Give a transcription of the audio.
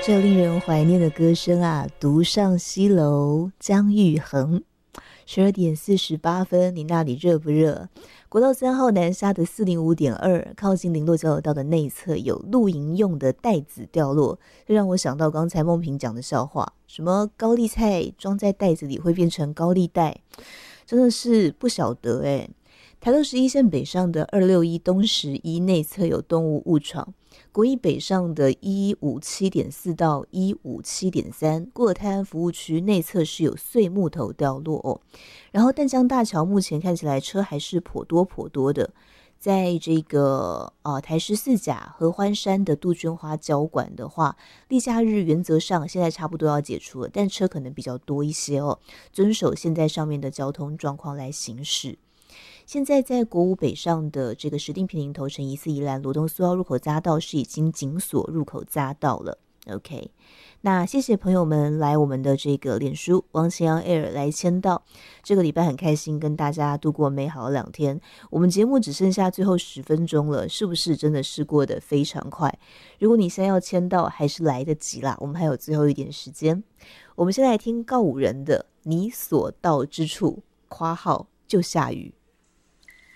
这令人怀念的歌声啊，独上西楼，姜育恒。12点48分，你那里热不热？国道3号南沙的405.2，靠近林落交流道的内侧有露营用的袋子掉落，这让我想到刚才梦萍讲的笑话，什么高丽菜装在袋子里会变成高利贷，真的是不晓得欸。台六11线北上的261东11内侧有动物误闯，国一北上的157.4到157.3过了泰安服务区内侧是有碎木头掉落哦。然后淡江大桥目前看起来车还是颇多的，在这个台14甲合欢山的杜鹃花交馆的话，例假日原则上现在差不多要解除了，但车可能比较多一些哦，遵守现在上面的交通状况来行驶。现在在国五北上的这个石碇坪林头城宜四宜兰罗东苏澳入口匝道是已经紧锁入口匝道了。 OK， 那谢谢朋友们来我们的这个脸书王晴阳 Air 来签到，这个礼拜很开心跟大家度过美好的2天，我们节目只剩下最后10分钟了，是不是真的是过得非常快？如果你现在要签到还是来得及啦，我们还有最后一点时间。我们先来听告五人的你所到之处括号就下雨。